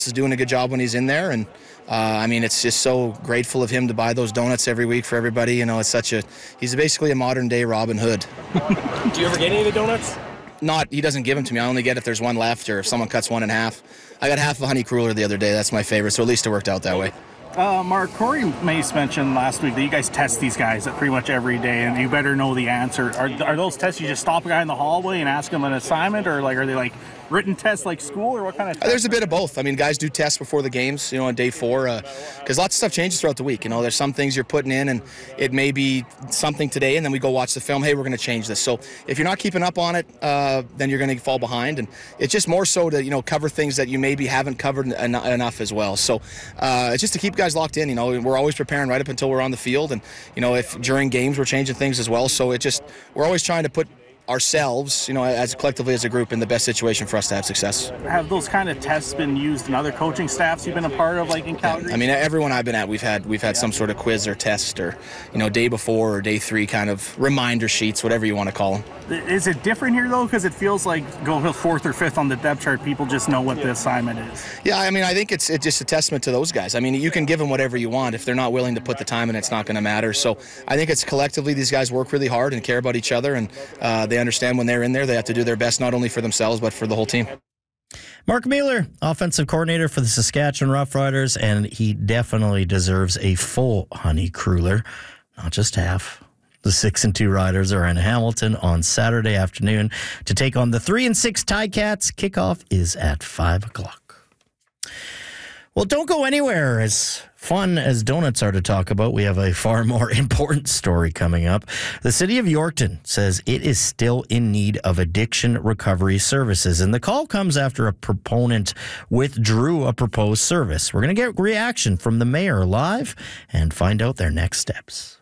is doing a good job when he's in there, and it's just so grateful of him to buy those donuts every week for everybody. He's basically a modern day Robin Hood. Do you ever get any of the donuts? He doesn't give them to me. I only get if there's one left or if someone cuts one in half. I got half of a honey cruller the other day. That's my favorite, so at least it worked out that way. Mark, Corey Mace mentioned last week that you guys test these guys pretty much every day, and you better know the answer. Are those tests you just stop a guy in the hallway and ask him an assignment, or are they written tests like school, or what kind of tests? There's a bit of both. Guys do tests before the games, on day 4, because lots of stuff changes throughout the week. There's some things you're putting in, and it may be something today, and then we go watch the film. Hey, we're going to change this. So if you're not keeping up on it, then you're going to fall behind, and it's just more so to cover things that you maybe haven't covered enough as well. So it's just to keep guys locked in. We're always preparing right up until we're on the field, and if during games we're changing things as well. So we're always trying to put ourselves, as collectively as a group, in the best situation for us to have success. Have those kind of tests been used in other coaching staffs you've been a part of, like in Calgary? Yeah. Everyone I've been at, we've had some sort of quiz or test, or day before or day 3 kind of reminder sheets, whatever you want to call them. Is it different here though? Because it feels like going 4th or 5th on the depth chart, people just know what the assignment is. Yeah, I think it's just a testament to those guys. You can give them whatever you want. If they're not willing to put the time in, it's not going to matter. So I think it's collectively these guys work really hard and care about each other, and they understand when they're in there, they have to do their best, not only for themselves, but for the whole team. Mark Mehler, offensive coordinator for the Saskatchewan Roughriders, and he definitely deserves a full honey cruller, not just half. The 6-2 Riders are in Hamilton on Saturday afternoon to take on the 3-6 Ticats. Kickoff is at 5 o'clock. Well, don't go anywhere. As fun as donuts are to talk about, we have a far more important story coming up. The city of Yorkton says it is still in need of addiction recovery services, and the call comes after a proponent withdrew a proposed service. We're going to get reaction from the mayor live and find out their next steps.